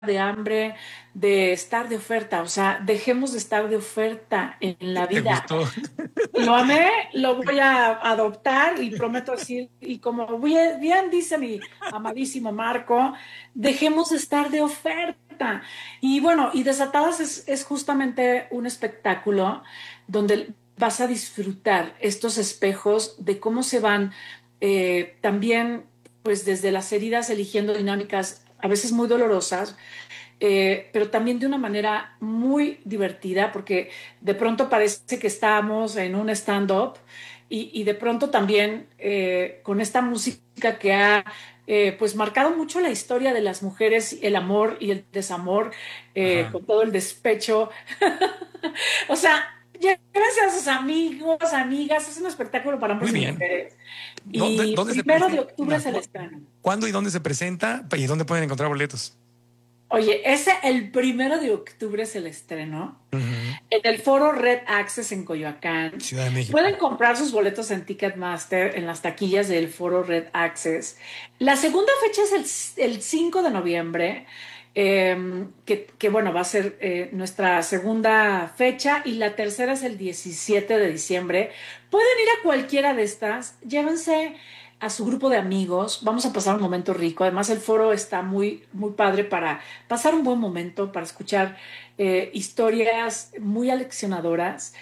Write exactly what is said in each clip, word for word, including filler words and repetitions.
de hambre, de estar de oferta. O sea, dejemos de estar de oferta en la ¿Te vida. gustó? Lo amé, lo voy a adoptar y prometo decir, y como bien, bien dice mi amadísimo Marco, dejemos de estar de oferta. Y bueno, y Desatadas es, es justamente un espectáculo donde vas a disfrutar estos espejos de cómo se van eh, también, pues desde las heridas eligiendo dinámicas a veces muy dolorosas, eh, pero también de una manera muy divertida, porque de pronto parece que estamos en un stand-up y, y de pronto también eh, con esta música que ha eh, pues marcado mucho la historia de las mujeres, el amor y el desamor, eh, Ajá. con todo el despecho. O sea, llévense a sus amigos, amigas, es un espectáculo para Muy hombres y bien. mujeres. ¿Dónde, Y dónde se primero de presenta? octubre se el ¿Cu- estreno. ¿Cuándo y dónde se presenta? ¿Y dónde pueden encontrar boletos? Oye, ese el primero de octubre es el estreno. Ujú. En el foro Red Access en Coyoacán. Ciudad de México. Pueden comprar sus boletos en Ticketmaster en las taquillas del foro Red Access. La segunda fecha es el, el cinco de noviembre, eh, que, que, bueno, va a ser eh, nuestra segunda fecha, y la tercera es el diecisiete de diciembre. Pueden ir a cualquiera de estas, llévense a su grupo de amigos, vamos a pasar un momento rico. Además, el foro está muy, muy padre para pasar un buen momento, para escuchar eh, historias muy aleccionadoras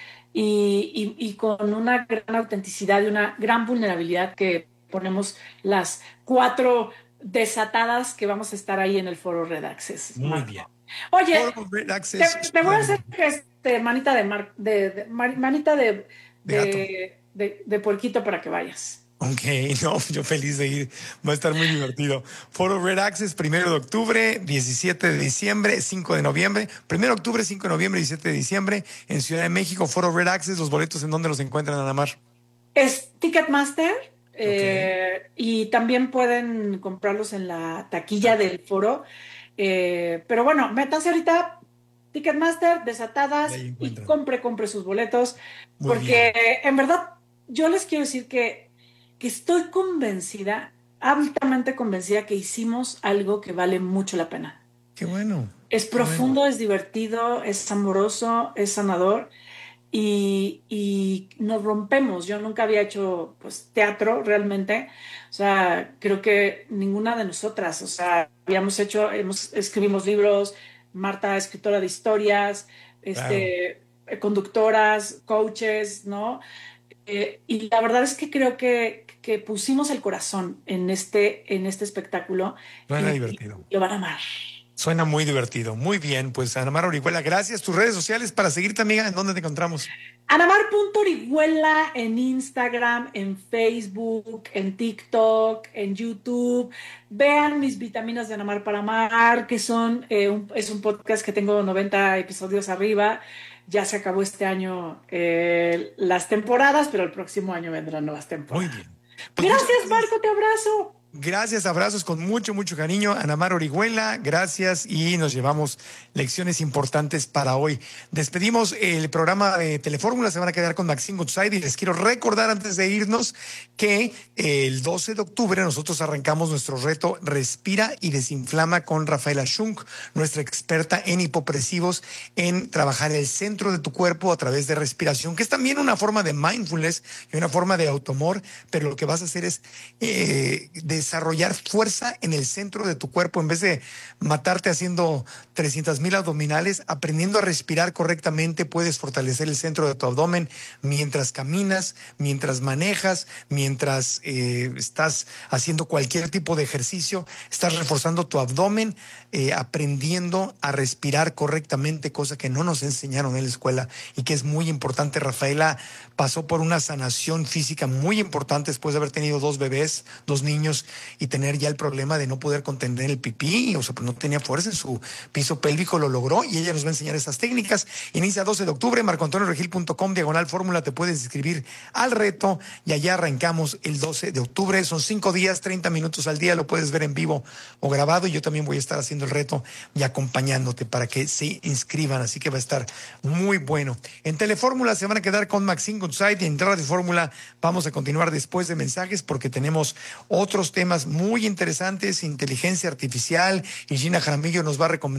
y, y, y, con una gran autenticidad y una gran vulnerabilidad que ponemos las cuatro desatadas que vamos a estar ahí en el foro Red Access, Muy bien. Marco. Oye, Foro Red te, Access, te voy Ciudad a de hacer México. este, manita de, mar, de, de manita de, De gato. de, de, de puerquito para que vayas. Ok, no, yo feliz de ir. Va a estar muy divertido. Foro Red Access, primero de octubre, diecisiete de diciembre, cinco de noviembre. Primero de octubre, cinco de noviembre, diecisiete de diciembre. En Ciudad de México, Foro Red Access. ¿Los boletos en dónde los encuentran, Ana Mar? Es Ticketmaster, Ok. eh, y también pueden comprarlos en la taquilla Taco. del foro. Eh, pero bueno, métanse ahorita, Ticketmaster, Y Desatadas, ahí y encuentran. compre, compre sus boletos, Muy porque bien. en verdad yo les quiero decir que, que estoy convencida, altamente convencida, que hicimos algo que vale mucho la pena. Qué bueno. Es Qué bueno. profundo, es divertido, es amoroso, es sanador y, y nos rompemos. Yo nunca había hecho pues teatro realmente, o sea, creo que ninguna de nosotras, o sea, habíamos hecho, hemos, escribimos libros, Marta, escritora de historias, Claro. este, conductoras, coaches, ¿no? Eh, y la verdad es que creo que, que pusimos el corazón en este, en este espectáculo Suena y, y divertido. lo van a amar. Suena muy divertido. Muy bien. Pues Ana Mar Orihuela, gracias. Tus redes sociales para seguirte, amiga. ¿En dónde te encontramos? Anamar.orihuela en Instagram, en Facebook, en TikTok, en YouTube. Vean mis vitaminas de Anamar para amar, que son, eh, un- es un podcast que tengo noventa episodios arriba. Ya se acabó este año eh, las temporadas, pero el próximo año vendrán nuevas Muy temporadas. bien. Pues muchas Gracias, gracias. Marco, te abrazo. Gracias, abrazos con mucho, mucho cariño. Ana Mar Orihuela, gracias y nos llevamos lecciones importantes para hoy. Despedimos el programa de Telefórmula, se van a quedar con Maxine Goodside y les quiero recordar antes de irnos que el doce de octubre nosotros arrancamos nuestro reto Respira y Desinflama con Rafaela Schunk, nuestra experta en hipopresivos, en trabajar el centro de tu cuerpo a través de respiración, que es también una forma de mindfulness y una forma de automor, pero lo que vas a hacer es eh, desarrollar fuerza en el centro de tu cuerpo en vez de matarte haciendo trescientas mil abdominales, aprendiendo a respirar correctamente, puedes fortalecer el centro de tu abdomen mientras caminas, mientras manejas, mientras eh, estás haciendo cualquier tipo de ejercicio, estás reforzando tu abdomen, eh, aprendiendo a respirar correctamente, cosa que no nos enseñaron en la escuela y que es muy importante. Rafaela pasó por una sanación física muy importante después de haber tenido dos bebés, dos niños, y tener ya el problema de no poder contener el pipí, o sea, pues no tenía fuerza en su piso pélvico, lo logró y ella nos va a enseñar esas técnicas. Inicia doce de octubre, marcoantonioregil.com, diagonal fórmula, te puedes inscribir al reto y allá arrancamos el doce de octubre. Son cinco días, treinta minutos al día, lo puedes ver en vivo o grabado y yo también voy a estar haciendo el reto y acompañándote para que se inscriban, así que va a estar muy bueno. En Telefórmula se van a quedar con Maxine Goodside y en Radio Fórmula vamos a continuar después de mensajes porque tenemos otros temas temas muy interesantes, inteligencia artificial, y Gina Jaramillo nos va a recomendar